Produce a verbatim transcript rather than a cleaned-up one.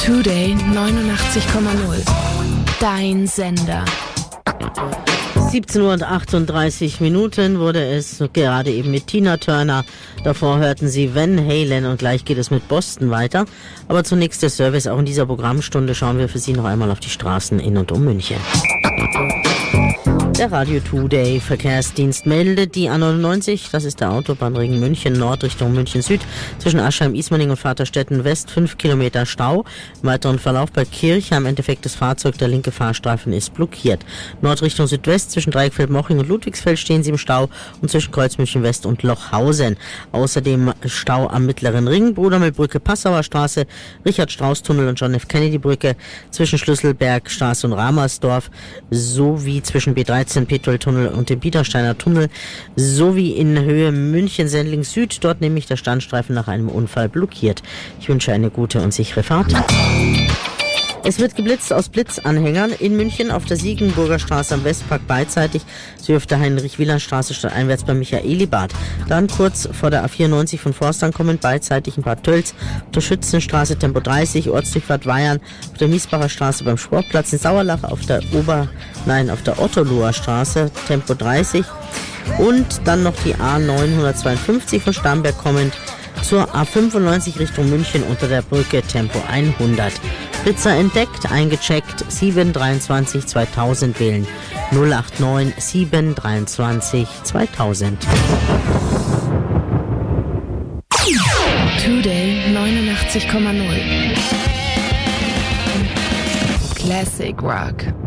Today neunundachtzig Komma null. Dein Sender. siebzehn Uhr und achtunddreißig Minuten wurde es gerade eben mit Tina Turner. Davor hörten Sie Van Halen und gleich geht es mit Boston weiter. Aber zunächst der Service. Auch in dieser Programmstunde schauen wir für Sie noch einmal auf die Straßen in und um München. Der Radio Today Verkehrsdienst meldet die A neunundneunzig, das ist der Autobahnring München Nord Richtung München Süd, zwischen Aschheim, Ismaning und Vaterstetten West, fünf Kilometer Stau. Im weiteren Verlauf bei Kirchheim, im Endeffekt das Fahrzeug, der linke Fahrstreifen ist blockiert. Nord Richtung Südwest, zwischen Dreieckfeld-Moching und Ludwigsfeld stehen Sie im Stau und zwischen Kreuz München West und Lochhausen. Außerdem Stau am Mittleren Ring, Brudermühlbrücke, Passauer Straße, Richard-Strauß-Tunnel und John F. Kennedy-Brücke, zwischen Schlüsselbergstraße und Ramersdorf, sowie zwischen B dreizehn Petroltunnel und dem Biedersteiner Tunnel, sowie in Höhe München-Sendling Süd, dort nämlich der Standstreifen nach einem Unfall blockiert. Ich wünsche eine gute und sichere Fahrt. Es wird geblitzt aus Blitzanhängern in München auf der Siegenburger Straße am Westpark beidseitig, sowie auf der Heinrich-Wieland-Straße stadteinwärts bei Michaelibad. Dann kurz vor der A vierundneunzig von Forst ankommend beidseitig in Bad Tölz, auf der Schützenstraße Tempo dreißig, Ortsdurchfahrt Weyern, auf der Miesbacher Straße beim Sportplatz in Sauerlach, auf der Ober, nein, auf der Ottoluer Straße Tempo dreißig und dann noch die A neunhundertzweiundfünfzig von Starnberg kommend zur A fünfundneunzig Richtung München unter der Brücke Tempo hundert. Blitzer entdeckt, eingecheckt, sieben dreiundzwanzig zweitausend wählen. null acht neun sieben dreiundzwanzig zweitausend. Today neunundachtzig Komma null. Classic Rock.